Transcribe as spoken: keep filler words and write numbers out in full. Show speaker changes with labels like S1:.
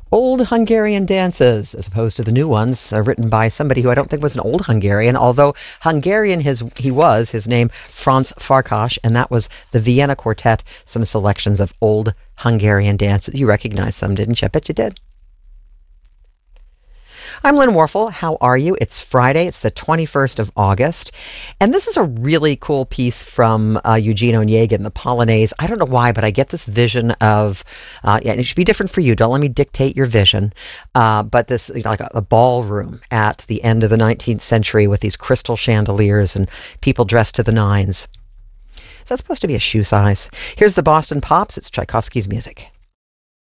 S1: Old Hungarian dances, as opposed to the new ones, uh, written by somebody who I don't think was an old Hungarian, although Hungarian his he was, his name, Franz Farkas, and that was the Vienna Quartet, some selections of old Hungarian dances. You recognized some, didn't you? I bet you did. I'm Lynn Warfel. How are you? It's Friday. It's the twenty-first of August. And this is a really cool piece from uh, Eugene Onegin, The Polonaise. I don't know why, but I get this vision of, uh, yeah, and it should be different for you. Don't let me dictate your vision. Uh, but this, you know, like a, a ballroom at the end of the nineteenth century with these crystal chandeliers and people dressed to the nines. Is that supposed to be a shoe size? Here's the Boston Pops. It's Tchaikovsky's music.